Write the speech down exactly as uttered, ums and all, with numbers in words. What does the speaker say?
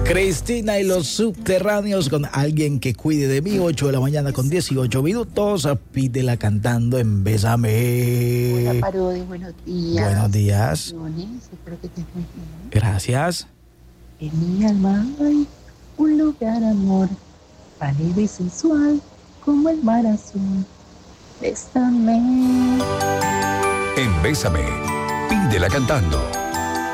Cristina y los subterráneos con Alguien que cuide de mí. Ocho de la mañana con dieciocho minutos. Pídela cantando en Bésame. Hola, Parodi, buenos días. Buenos días. Bendiciones, espero que estés muy bien. Gracias. En mi alma hay un lugar, amor, pálido y sensual, como el mar azul. Bésame. En Bésame, pídela cantando.